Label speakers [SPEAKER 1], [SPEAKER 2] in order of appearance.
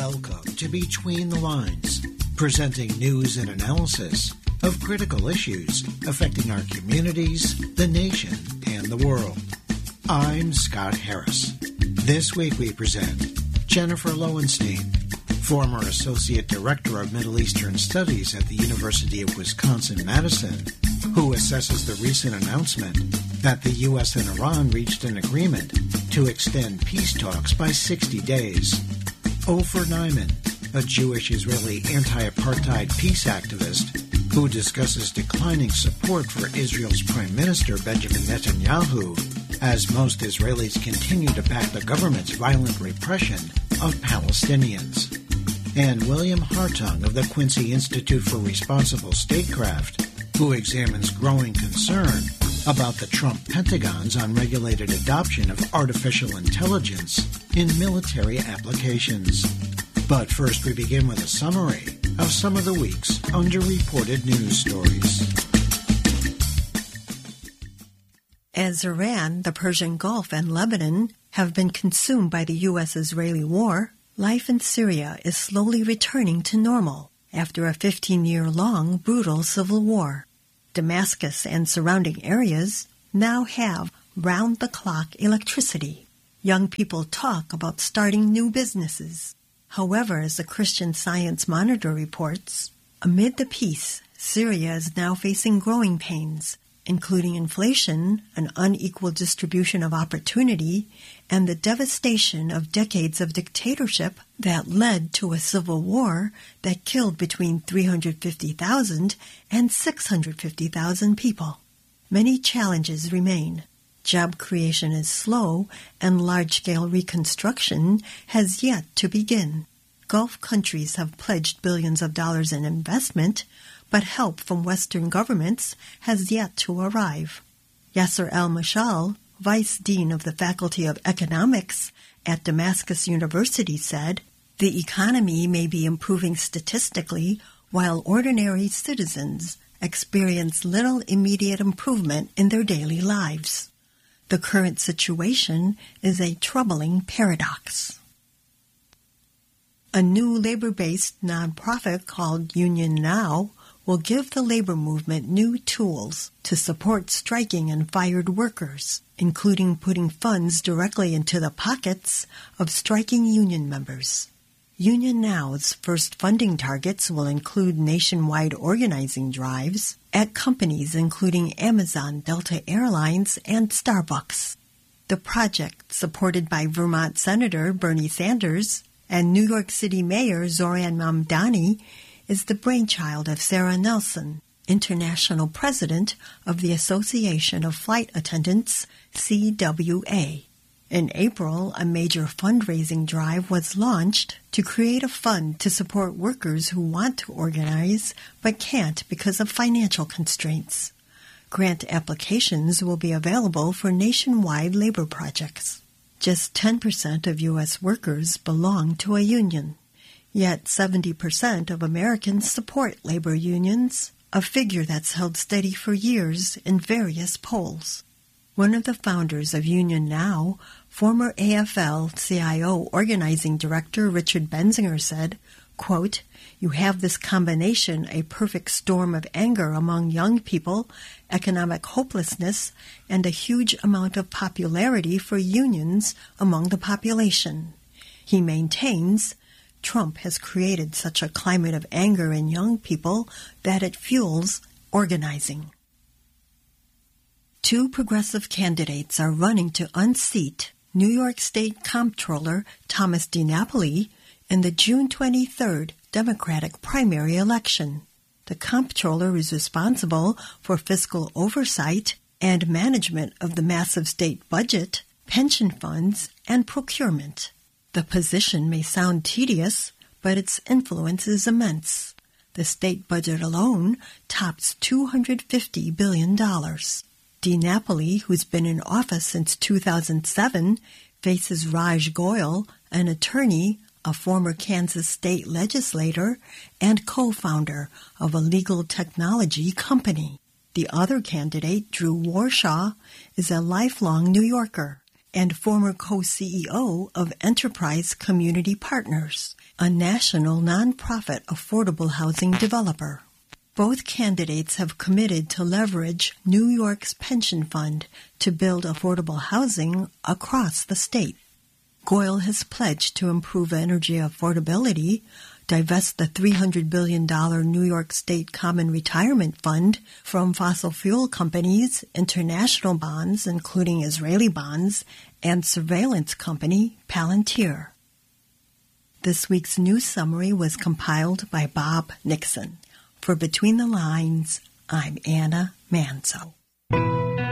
[SPEAKER 1] Welcome to Between the Lines, presenting news and analysis of critical issues affecting our communities, the nation, and the world. I'm Scott Harris. This week we present Jennifer Lowenstein, former Associate Director of Middle Eastern Studies at the University of Wisconsin-Madison, who assesses the recent announcement that the U.S. and Iran reached an agreement to extend peace talks by 60 days. Ofer Neiman, a Jewish-Israeli anti-apartheid peace activist who discusses declining support for Israel's Prime Minister Benjamin Netanyahu, as most Israelis continue to back the government's violent repression of Palestinians. And William Hartung of the Quincy Institute for Responsible Statecraft, who examines growing concern about the Trump Pentagon's unregulated adoption of artificial intelligence in military applications. But first we begin with a summary of some of the week's underreported news stories.
[SPEAKER 2] As Iran, the Persian Gulf, and Lebanon have been consumed by the U.S.-Israeli war, life in Syria is slowly returning to normal after a 15-year-long brutal civil war. Damascus and surrounding areas now have round-the-clock electricity. Young people talk about starting new businesses. However, as the Christian Science Monitor reports, amid the peace, Syria is now facing growing pains, including inflation, an unequal distribution of opportunity, and the devastation of decades of dictatorship that led to a civil war that killed between 350,000 and 650,000 people. Many challenges remain. Job creation is slow, and large-scale reconstruction has yet to begin. Gulf countries have pledged billions of dollars in investment, but help from Western governments has yet to arrive. Yasser El-Mashal, Vice Dean of the Faculty of Economics at Damascus University, said, "The economy may be improving statistically while ordinary citizens experience little immediate improvement in their daily lives. The current situation is a troubling paradox." A new labor-based nonprofit called Union Now will give the labor movement new tools to support striking and fired workers, including putting funds directly into the pockets of striking union members. Union Now's first funding targets will include nationwide organizing drives at companies including Amazon, Delta Airlines, and Starbucks. The project, supported by Vermont Senator Bernie Sanders and New York City Mayor Zohran Mamdani, is the brainchild of Sarah Nelson, International President of the Association of Flight Attendants, CWA. In April, a major fundraising drive was launched to create a fund to support workers who want to organize but can't because of financial constraints. Grant applications will be available for nationwide labor projects. Just 10% of U.S. workers belong to a union. Yet 70% of Americans support labor unions, a figure that's held steady for years in various polls. One of the founders of Union Now, former AFL-CIO organizing director Richard Benzinger, said, quote, "You have this combination, a perfect storm of anger among young people, economic hopelessness, and a huge amount of popularity for unions among the population." He maintains, Trump has created such a climate of anger in young people that it fuels organizing. Two progressive candidates are running to unseat New York State Comptroller Thomas DiNapoli in the June 23rd Democratic primary election. The comptroller is responsible for fiscal oversight and management of the massive state budget, pension funds, and procurement. The position may sound tedious, but its influence is immense. The state budget alone tops $250 billion. DiNapoli, who's been in office since 2007, faces Raj Goyal, an attorney, a former Kansas state legislator, and co-founder of a legal technology company. The other candidate, Drew Warshaw, is a lifelong New Yorker. and former co-CEO of Enterprise Community Partners, a national nonprofit affordable housing developer. Both candidates have committed to leverage New York's pension fund to build affordable housing across the state. Goyle has pledged to improve energy affordability, divest the $300 billion New York State Common Retirement Fund from fossil fuel companies, international bonds, including Israeli bonds, and surveillance company Palantir. This week's news summary was compiled by Bob Nixon. For Between the Lines, I'm Anna Manzo.